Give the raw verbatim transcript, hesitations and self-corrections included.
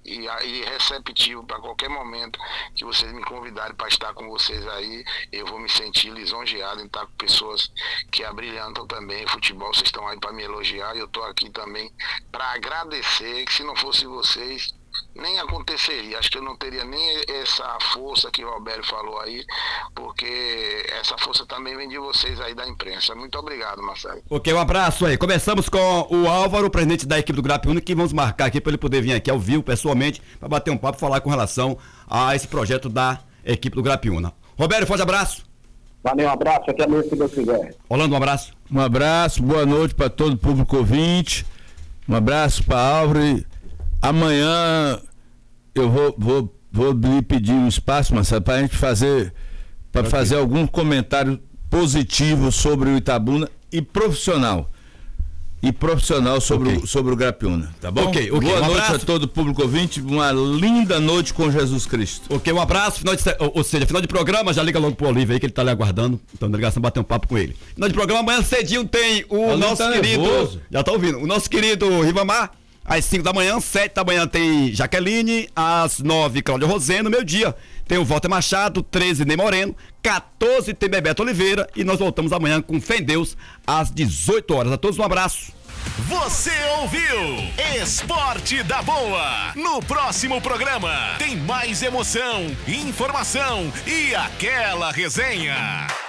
e, e receptivo para qualquer momento que vocês me convidarem para estar com vocês aí. Eu vou me sentir lisonjeado em estar com pessoas que abrilhantam também o futebol. Vocês estão aí para me elogiar e eu estou aqui também para agradecer, que se não fosse vocês, nem aconteceria. Acho que eu não teria nem essa força que o Roberto falou aí, porque essa força também vem de vocês aí da imprensa. Muito obrigado, Marcelo. Ok, um abraço aí. Começamos com o Álvaro, presidente da equipe do Grapiúna, que vamos marcar aqui para ele poder vir aqui ao vivo, pessoalmente, para bater um papo, falar com relação a esse projeto da equipe do Grapiúna. Roberto, forte abraço. Valeu, um abraço, até amanhã se Deus quiser. Rolando, um abraço. Um abraço, boa noite para todo o público ouvinte. Um abraço para Álvaro. Amanhã eu vou, vou, vou lhe pedir um espaço, Marcelo, para a gente fazer, para okay. fazer algum comentário positivo sobre o Itabuna e profissional. E profissional sobre, okay. o, sobre o Grapiúna, tá bom? Okay, okay. Boa um noite abraço. a todo o público ouvinte, uma linda noite com Jesus Cristo. Ok, um abraço, final de, ou seja, final de programa, já liga logo pro Olívio aí que ele tá ali aguardando, então na ligação bater um papo com ele. Final de programa, amanhã cedinho tem o Olívio nosso tá querido, nervoso. Já tá ouvindo, o nosso querido Rivamar, às cinco da manhã, sete da manhã tem Jaqueline, às nove Cláudio Roseno, meio-dia tem o Walter Machado, treze Ney Moreno, quatorze tem Bebeto Oliveira e nós voltamos amanhã com Fé em Deus às dezoito horas. A todos um abraço. Você ouviu Esporte da Boa. No próximo programa tem mais emoção, informação e aquela resenha.